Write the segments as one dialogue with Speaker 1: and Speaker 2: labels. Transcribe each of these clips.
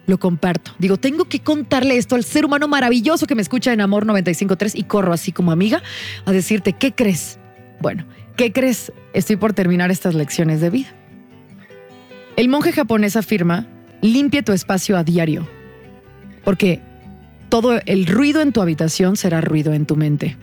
Speaker 1: lo comparto. Digo, tengo que contarle esto al ser humano maravilloso que me escucha en Amor 95.3 y corro así como amiga a decirte, ¿qué crees? Bueno, ¿qué crees? Estoy por terminar estas lecciones de vida. El monje japonés afirma, limpia tu espacio a diario, porque todo el ruido en tu habitación será ruido en tu mente.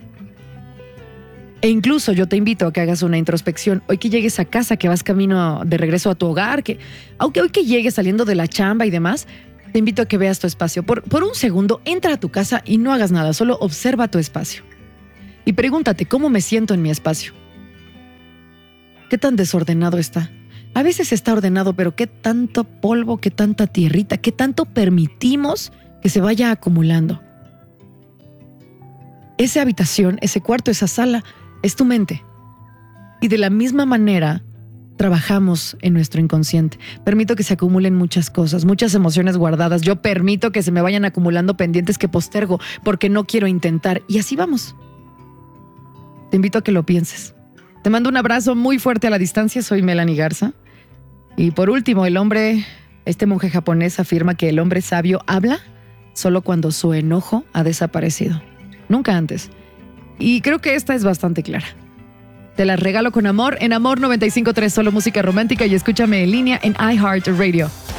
Speaker 1: E incluso yo te invito a que hagas una introspección. Hoy que llegues a casa, que vas camino de regreso a tu hogar, aunque hoy que llegues saliendo de la chamba y demás, te invito a que veas tu espacio. Por un segundo, entra a tu casa y no hagas nada, solo observa tu espacio. Y pregúntate, ¿cómo me siento en mi espacio? ¿Qué tan desordenado está? A veces está ordenado, pero ¿qué tanto polvo, qué tanta tierrita, qué tanto permitimos que se vaya acumulando? Esa habitación, ese cuarto, esa sala, es tu mente. Y de la misma manera, trabajamos en nuestro inconsciente. Permito que se acumulen muchas cosas, muchas emociones guardadas. Yo permito que se me vayan acumulando pendientes que postergo porque no quiero intentar. Y así vamos. Te invito a que lo pienses. Te mando un abrazo muy fuerte a la distancia. Soy Melanie Garza. Y por último, este monje japonés afirma que el hombre sabio habla solo cuando su enojo ha desaparecido. Nunca antes. Y creo que esta es bastante clara. Te la regalo con amor en Amor 95.3, solo música romántica, y escúchame en línea en iHeartRadio.